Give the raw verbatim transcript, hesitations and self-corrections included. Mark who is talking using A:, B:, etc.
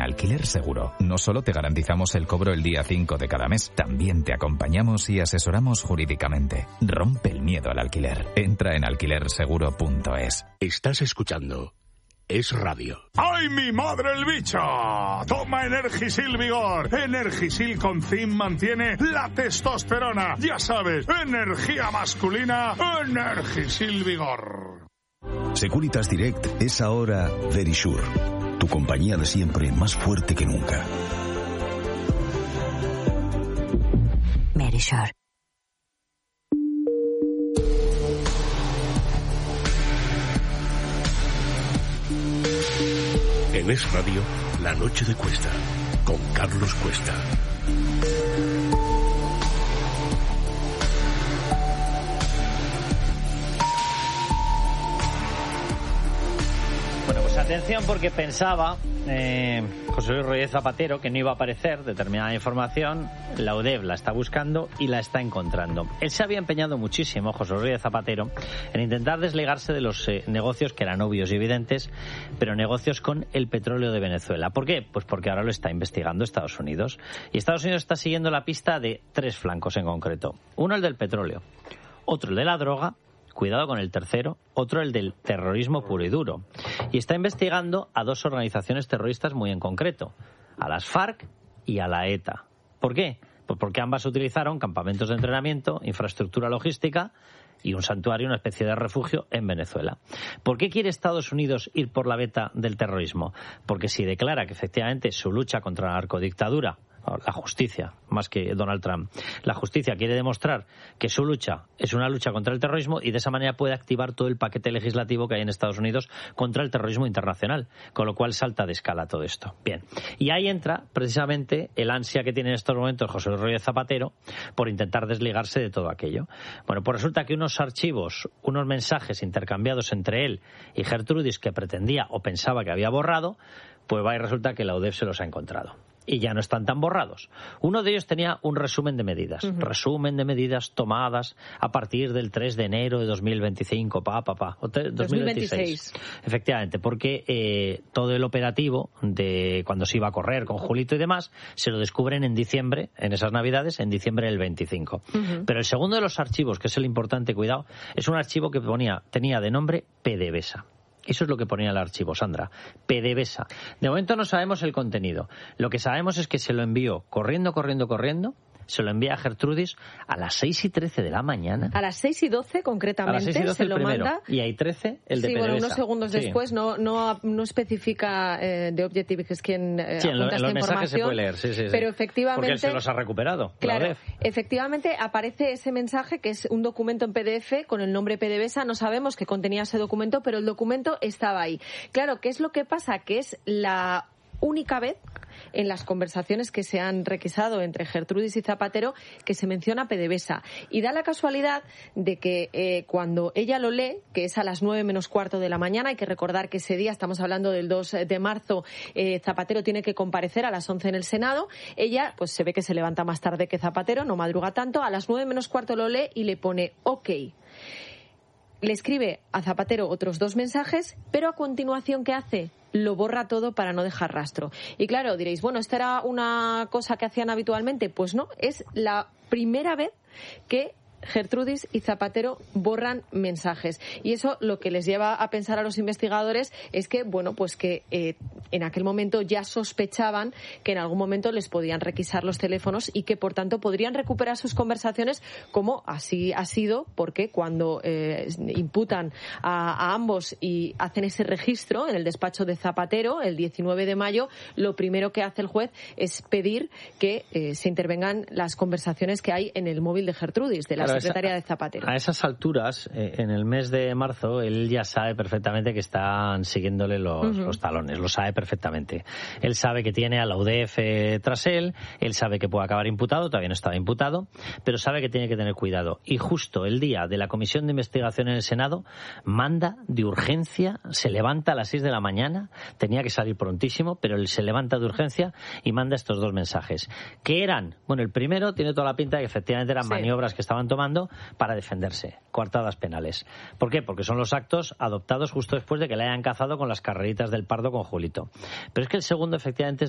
A: Alquiler Seguro, no solo te garantizamos el cobro el día cinco de cada mes, también te acompañamos y asesoramos jurídicamente. Rompe el miedo al alquiler. Entra en alquiler seguro punto es.
B: Estás escuchando Es Radio.
C: ¡Ay, mi madre el bicho! Toma Energisil Vigor. Energisil con zinc mantiene la testosterona. Ya sabes, energía masculina, Energisil Vigor.
D: Securitas Direct es ahora Verisure, tu compañía de siempre más fuerte que nunca.
E: Verisure.
B: En Es Radio, La Noche de Cuesta, con Carlos Cuesta.
F: Bueno, pues atención, porque pensaba eh, José Luis Rodríguez Zapatero que no iba a aparecer determinada información. La U D E F la está buscando y la está encontrando. Él se había empeñado muchísimo, José Luis Rodríguez Zapatero, en intentar desligarse de los eh, negocios que eran obvios y evidentes, pero negocios con el petróleo de Venezuela. ¿Por qué? Pues porque ahora lo está investigando Estados Unidos. Y Estados Unidos está siguiendo la pista de tres flancos en concreto. Uno, el del petróleo. Otro, el de la droga. Cuidado con el tercero, otro el del terrorismo puro y duro. Y está investigando a dos organizaciones terroristas muy en concreto, a las FARC y a la ETA. ¿Por qué? Pues porque ambas utilizaron campamentos de entrenamiento, infraestructura logística y un santuario, una especie de refugio en Venezuela. ¿Por qué quiere Estados Unidos ir por la veta del terrorismo? Porque si declara que efectivamente su lucha contra la narcodictadura, la justicia, más que Donald Trump, la justicia quiere demostrar que su lucha es una lucha contra el terrorismo y de esa manera puede activar todo el paquete legislativo que hay en Estados Unidos contra el terrorismo internacional, con lo cual salta de escala todo esto. Bien, y ahí entra precisamente el ansia que tiene en estos momentos José Luis Rodríguez Zapatero por intentar desligarse de todo aquello. Bueno, pues resulta que unos archivos, unos mensajes intercambiados entre él y Gertrudis que pretendía o pensaba que había borrado, pues va y resulta que la U D E F se los ha encontrado. Y ya no están tan borrados. Uno de ellos tenía un resumen de medidas. Uh-huh. Resumen de medidas tomadas a partir del tres de enero de dos mil veinticinco, pa, pa, pa. O te, dos mil veintiséis. dos mil veintiséis. Efectivamente, porque eh, todo el operativo de cuando se iba a correr con Julito y demás, se lo descubren en diciembre, en esas navidades, en diciembre del veinticinco. Uh-huh. Pero el segundo de los archivos, que es el importante, cuidado, es un archivo que ponía, tenía de nombre PDVSA. Eso es lo que ponía el archivo, Sandra. PDVSA. De momento no sabemos el contenido. Lo que sabemos es que se lo envió corriendo, corriendo, corriendo. Se lo envía a Gertrudis a las seis y trece de la mañana.
G: A las seis y doce, concretamente,
F: a las seis y doce
G: se
F: el
G: lo
F: primero,
G: manda.
F: Y hay trece, el de
G: sí,
F: PDVSA.
G: Bueno, unos segundos
F: sí.
G: después no no, no especifica eh, de Objective, que es quien eh,
F: sí, en, lo,
G: apunta
F: en
G: esta
F: los mensajes se
G: información.
F: puede leer, sí, sí, sí.
G: Pero efectivamente...
F: Porque él se los ha recuperado.
G: Claro, efectivamente aparece ese mensaje, que es un documento en P D F con el nombre PDVSA. No sabemos qué contenía ese documento, pero el documento estaba ahí. Claro, ¿qué es lo que pasa? Que es la única vez en las conversaciones que se han requisado entre Gertrudis y Zapatero que se menciona PDVSA. Y da la casualidad de que eh, cuando ella lo lee, que es a las nueve menos cuarto de la mañana, hay que recordar que ese día, estamos hablando del dos de marzo, eh, Zapatero tiene que comparecer a las once en el Senado. Ella, pues se ve que se levanta más tarde que Zapatero, no madruga tanto, a las nueve menos cuarto lo lee y le pone OK. Le escribe a Zapatero otros dos mensajes, pero a continuación, ¿qué hace? Lo borra todo para no dejar rastro. Y claro, diréis, bueno, ¿esta era una cosa que hacían habitualmente? Pues no, es la primera vez que Gertrudis y Zapatero borran mensajes. Y eso lo que les lleva a pensar a los investigadores es que, bueno, pues que eh, en aquel momento ya sospechaban que en algún momento les podían requisar los teléfonos y que, por tanto, podrían recuperar sus conversaciones, como así ha sido, porque cuando eh, imputan a, a ambos y hacen ese registro en el despacho de Zapatero el diecinueve de mayo, lo primero que hace el juez es pedir que eh, se intervengan las conversaciones que hay en el móvil de Gertrudis, de la claro, secretaria esa, de Zapatero.
F: A esas alturas, eh, en el mes de marzo, él ya sabe perfectamente que están siguiéndole los, uh-huh. los talones, lo sabe perfectamente. Él sabe que tiene a la U D E F tras él, él sabe que puede acabar imputado, todavía no estaba imputado, pero sabe que tiene que tener cuidado. Y justo el día de la comisión de investigación en el Senado, manda de urgencia, se levanta a las seis de la mañana, tenía que salir prontísimo, pero él se levanta de urgencia y manda estos dos mensajes. ¿Qué eran? Bueno, el primero tiene toda la pinta de que efectivamente eran sí. maniobras que estaban tomando para defenderse, coartadas penales. ¿Por qué? Porque son los actos adoptados justo después de que le hayan cazado con las carreritas del Pardo con Julito. Pero es que el segundo efectivamente